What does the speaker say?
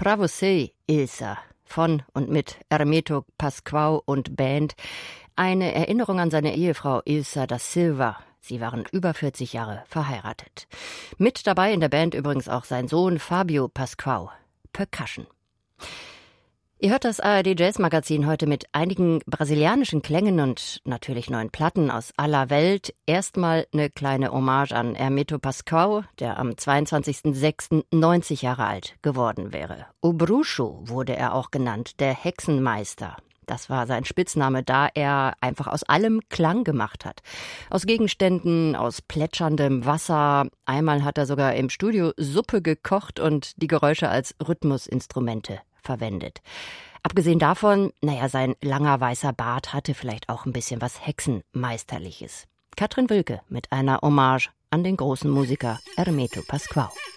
Pra você, Ilsa, von und mit Hermeto Pascoal und Band. Eine Erinnerung an seine Ehefrau Ilsa da Silva. Sie waren über 40 Jahre verheiratet. Mit dabei in der Band übrigens auch sein Sohn Fabio Pascoal. Percussion. Ihr hört das ARD Jazz Magazin heute mit einigen brasilianischen Klängen und natürlich neuen Platten aus aller Welt. Erstmal eine kleine Hommage an Hermeto Pascoal, der am 22.06. 90 Jahre alt geworden wäre. O Bruxo wurde er auch genannt, der Hexenmeister. Das war sein Spitzname, da er einfach aus allem Klang gemacht hat. Aus Gegenständen, aus plätscherndem Wasser. Einmal hat er sogar im Studio Suppe gekocht und die Geräusche als Rhythmusinstrumente verwendet. Abgesehen davon, sein langer weißer Bart hatte vielleicht auch ein bisschen was Hexenmeisterliches. Katrin Wilke mit einer Hommage an den großen Musiker Hermeto Pascoal.